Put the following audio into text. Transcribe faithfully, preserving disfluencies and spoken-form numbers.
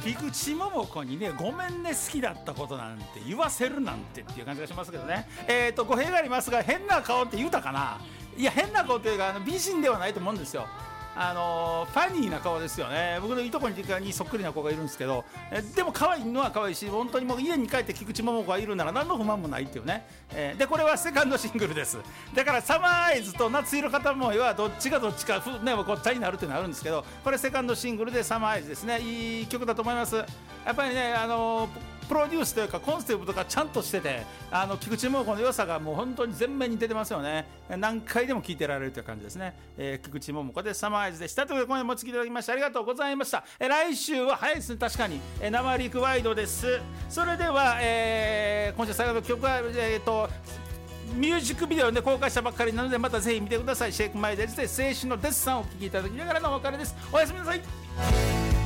菊池桃子にね、ごめんね好きだったことなんて言わせるなんてっていう感じがしますけどね。えーと語弊がありますが、変な顔って言うたかな。いや、変な顔というか、あの美人ではないと思うんですよ。あのー、ファニーな顔ですよね。僕のいとこにそっくりな子がいるんですけど、えでも可愛いのは可愛いし、本当にもう家に帰って菊池桃子がいるなら何の不満もないっていうね、えー、でこれはセカンドシングルです。だからサマーアイズと夏色片思いはどっちがどっちかふ、ね、ごっちゃになるっていうのがあるんですけど、これセカンドシングルでサマーアイズですね。いい曲だと思います。やっぱりね、あのープロデュースというかコンセプトがちゃんとしてて、あの菊池桃子の良さがもう本当に前面に出てますよね。何回でも聴いてられるという感じですね。えー、菊池桃子でサマーアイズでした。ということで今夜もお付きいただきましてありがとうございました。えー、来週は早いですね、確かに、えー、生リクワイドです。それでは、えー、今週最後の曲は、えー、とミュージックビデオで公開したばっかりなので、またぜひ見てください。シェイクマイデーズで青春のデッサンをお聴きいただきながらのお別れです。おやすみなさい。